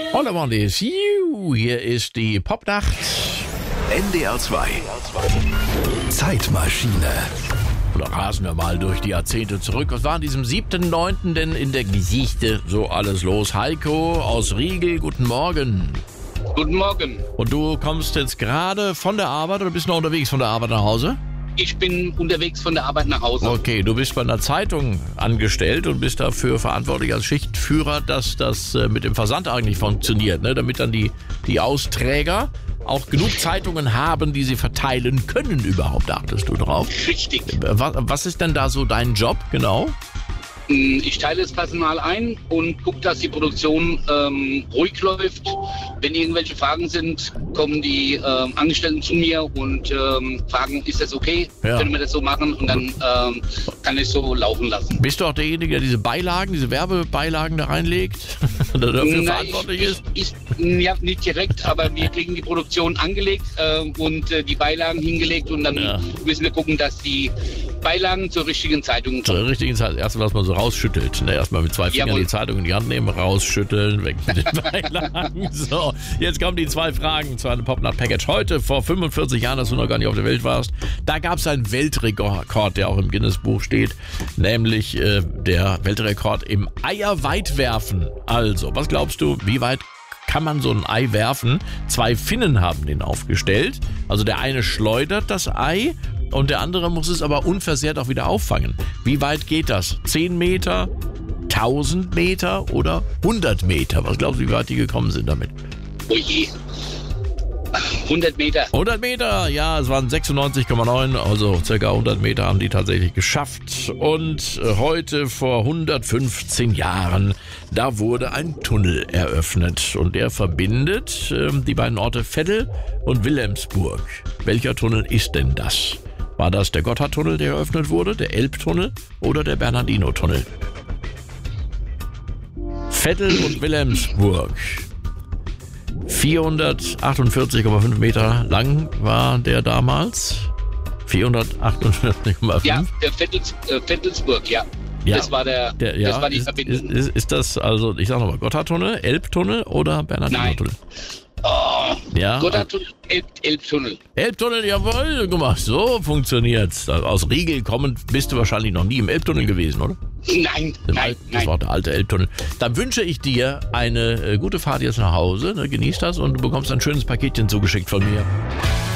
Hola, Mondes. Hier ist die Popnacht. NDR 2 Zeitmaschine. Oder rasen wir mal durch die Jahrzehnte zurück. Was war an diesem 7.9. denn in der Geschichte so alles los? Heiko aus Riegel, guten Morgen. Guten Morgen. Und du kommst jetzt gerade von der Arbeit oder bist noch unterwegs von der Arbeit nach Hause? Ich bin unterwegs von der Arbeit nach Hause. Okay, du bist bei einer Zeitung angestellt und bist dafür verantwortlich als Schichtführer, dass das mit dem Versand eigentlich funktioniert, ne? Damit dann die Austräger auch genug Zeitungen haben, die sie verteilen können überhaupt. Da achtest du drauf? Richtig. Was ist denn da so dein Job genau? Ich teile das Personal ein und gucke, dass die Produktion ruhig läuft. Wenn irgendwelche Fragen sind, kommen die Angestellten zu mir und fragen, ist das okay? Ja. Können wir das so machen? Und dann kann ich so laufen lassen. Bist du auch derjenige, der diese Beilagen, diese Werbebeilagen da reinlegt? Oder dafür verantwortlich ist? Ja, nicht direkt, aber wir kriegen die Produktion angelegt und die Beilagen hingelegt und dann müssen wir gucken, dass die Beilagen zur richtigen Zeitung kommen. Zur richtigen Zeit. Erstmal, was man so rausschüttelt. Ne? Erstmal mit 2 Fingern Jawohl. die Zeitung in die Hand nehmen, rausschütteln, weg mit den Beilagen. So, jetzt kommen die 2 Fragen zu einem Popnacht-Package. Heute, vor 45 Jahren, dass du noch gar nicht auf der Welt warst, da gab es einen Weltrekord, der auch im Guinness-Buch steht, nämlich der Weltrekord im Eierweitwerfen. Also, was glaubst du, wie weit kann man so ein Ei werfen? 2 Finnen haben den aufgestellt. Also der eine schleudert das Ei und der andere muss es aber unversehrt auch wieder auffangen. Wie weit geht das? 10 Meter, 1000 Meter oder 100 Meter? Was glaubst du, wie weit die gekommen sind damit? Oh je. 100 Meter. 100 Meter, ja, es waren 96,9, also circa 100 Meter haben die tatsächlich geschafft. Und heute vor 115 Jahren, da wurde ein Tunnel eröffnet und der verbindet die beiden Orte Veddel und Wilhelmsburg. Welcher Tunnel ist denn das? War das der Gotthardtunnel, der eröffnet wurde, der Elbtunnel oder der Bernardino-Tunnel? Veddel und Wilhelmsburg. 448,5 Meter lang war der damals. 448,5. Ja, der Vettelsburg, ja. Ja, Das war das war die Verbindung. Ist das, also ich sag nochmal, Gotthardtunnel, Elbtunnel oder Bernardino-Tunnel? Oh, Ja. Gotthardtunnel, Elbtunnel. Elbtunnel, jawohl, guck mal, so funktioniert's. Aus Riegel kommend bist du wahrscheinlich noch nie im Elbtunnel gewesen, oder? Nein. Das war der alte Elbtunnel. Dann wünsche ich dir eine gute Fahrt jetzt nach Hause, ne? Genieß das und du bekommst ein schönes Paketchen zugeschickt von mir.